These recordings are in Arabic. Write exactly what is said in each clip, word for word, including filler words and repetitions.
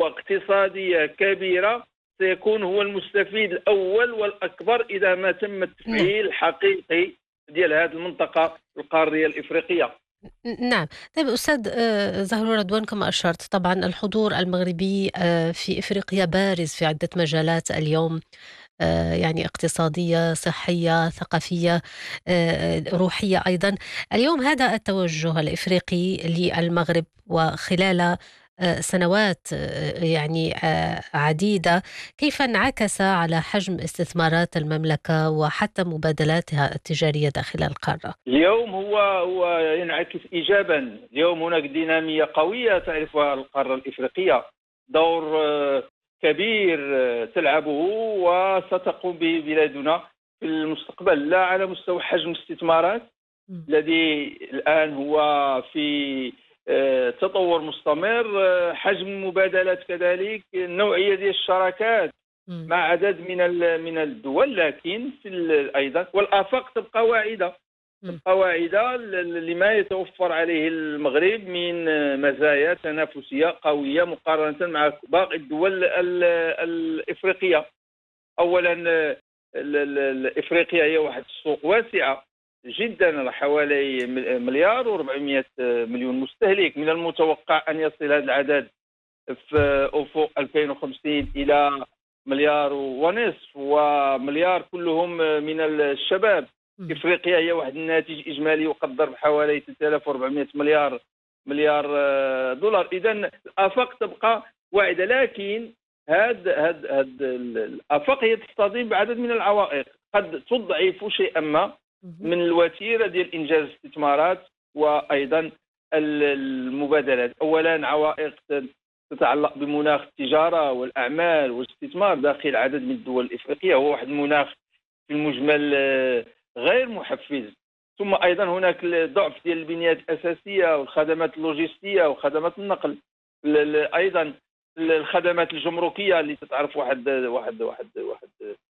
اقتصادية كبيرة سيكون هو المستفيد الأول والأكبر إذا ما تم نعم. التفعيل الحقيقي ديال هذه المنطقة القارية الإفريقية. نعم. طيب أستاذ آه، زهرو رضوان، كما أشرت طبعا الحضور المغربي آه، في إفريقيا بارز في عدة مجالات اليوم، آه، يعني اقتصادية، صحية، ثقافية، آه، روحية أيضا. اليوم هذا التوجه الإفريقي للمغرب وخلال آه، سنوات آه، يعني آه، عديدة، كيف انعكس على حجم استثمارات المملكة وحتى مبادلاتها التجارية داخل القارة؟ اليوم هو هو ينعكس إيجابا. اليوم هناك دينامية قوية تعرفها القارة الإفريقية، دور آه، كبير آه، تلعبه وستقوم به بلادنا في المستقبل، لا على مستوى حجم الاستثمارات مم. الذي الآن هو في آه، تطور مستمر، آه، حجم المبادلات كذلك، النوعية ديال الشراكات مم. مع عدد من ال- من الدول، لكن في ال- أيضا والآفاق تبقى واعدة، مم. قواعد لما يتوفر عليه المغرب من مزايا تنافسية قوية مقارنة مع باقي الدول ال- الإفريقية. أولا ال- ال- إفريقيا هي واحد السوق واسعة جدا، حوالي مليار و400 مليون مستهلك. من المتوقع أن يصل هذا العدد في أفق ألفين وخمسين إلى مليار ونصف، ومليار كلهم من الشباب. مم. افريقيا هي واحد الناتج اجمالي يقدر بحوالي ثلاثة آلاف وأربعمائة مليار مليار آه، دولار. اذا الافاق تبقى واعده، لكن هاد هاد هاد الافاق هي تصطدم بعدد من العوائق قد تضعف شيئا ما مم. من الوتيره ديال انجاز الاستثمارات وايضا المبادلات. اولا عوائق تتعلق بمناخ التجاره والاعمال والاستثمار داخل عدد من الدول الافريقيه، هو واحد المناخ في المجمل آه، غير محفز. ثم ايضا هناك ضعف ديال البنيات الاساسيه والخدمات اللوجستيه وخدمات النقل، ال- ال- ايضا الخدمات الجمركيه اللي تتعرف واحد واحد واحد واحد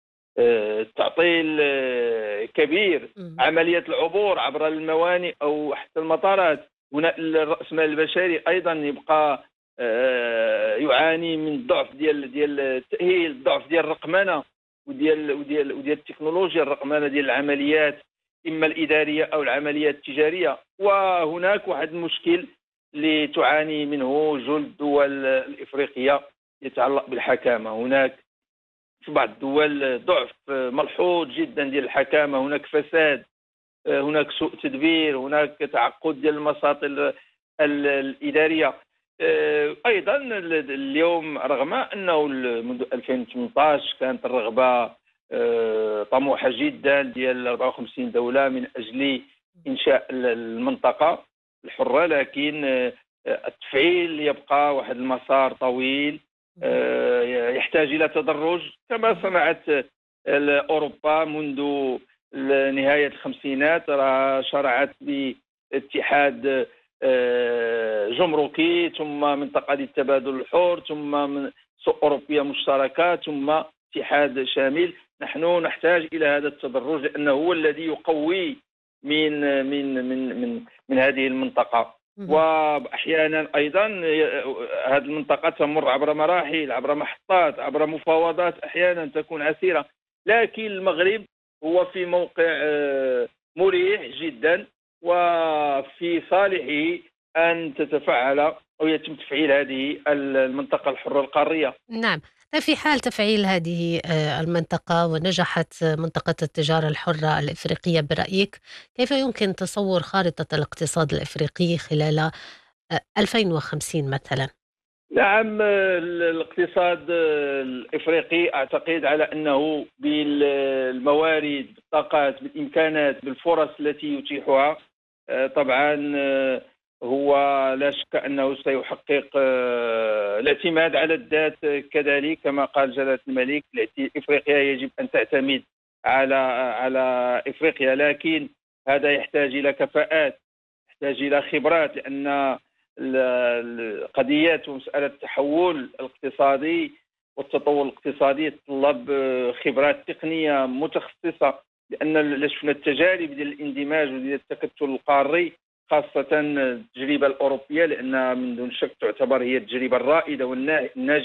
آه، تعطيل آه، كبير. مم. عمليات العبور عبر الموانئ او حتى المطارات. هنا الرأسمال البشري ايضا يبقى آه، يعاني من ضعف ديال ديال التأهيل، ضعف ديال الرقمنه وديال وديال وديال التكنولوجيا، الرقمنه ديال العمليات اما الاداريه او العمليات التجاريه. وهناك واحد المشكل اللي تعاني منه جل الدول الافريقيه يتعلق بالحكامه. هناك في بعض الدول ضعف ملحوظ جدا ديال الحكامه، هناك فساد، هناك سوء تدبير، هناك تعقد ديال المساطي ال- ال- الاداريه. آه، ايضا ال- اليوم رغم انه ال- منذ ألفين وثمانية عشر كانت الرغبه آه، طموحه جدا ديال أربعة وخمسين دوله من اجل انشاء ال- المنطقه الحره، لكن آه، التفعيل يبقى واحد المسار طويل، مم. آه، يحتاج الى تدرج كما صنعت اوروبا منذ نهاية الخمسينات. راه شرعت باتحاد آه، جمركي، ثم منطقة للتبادل الحر، ثم من سوق أوروبية مشتركة، ثم اتحاد شامل. نحن نحتاج إلى هذا التدرج لأنه هو الذي يقوي من من من من من هذه المنطقة. مم. وأحيانا أيضا هذه المنطقة تمر عبر مراحل، عبر محطات، عبر مفاوضات أحيانا تكون عسيرة، لكن المغرب هو في موقع آه، مريح جدا، وفي صالحه أن تتفعل أو يتم تفعيل هذه المنطقة الحرة القارية. نعم. طيب في حال تفعيل هذه آه، المنطقة ونجحت آه، منطقة التجارة الحرة الإفريقية برأيك، كيف يمكن تصور خارطة الاقتصاد الإفريقي خلال آه، ألفين وخمسين مثلا؟ نعم، ال- الاقتصاد الإفريقي أعتقد على أنه بالموارد، بالطاقات، بالإمكانات، بالفرص التي يتيحها، آه، طبعا آه، هو لا شك أنه سيحقق آه، الاعتماد على الذات. كذلك كما قال جلالة الملك، الاعت- إفريقيا يجب أن تعتمد على على إفريقيا، لكن هذا يحتاج إلى كفاءات، يحتاج إلى خبرات، لأن القضية ومسألة التحول الاقتصادي والتطور الاقتصادي يتطلب خبرات تقنية متخصصة، لأن شفنا التجارب ديال الاندماج وديال التكتل القاري، خاصة التجربة الأوروبية، لأنها من دون شك تعتبر هي التجربة الرائدة والناجحة